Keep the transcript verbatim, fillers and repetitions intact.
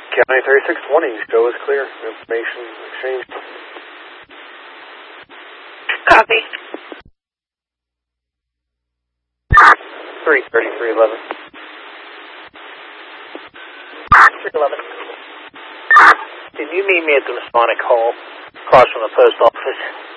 County thirty-six twenty, show is clear. Information exchange. Copy. three thirty-three eleven. three eleven. Did you meet me at the Masonic Hall across from the post office?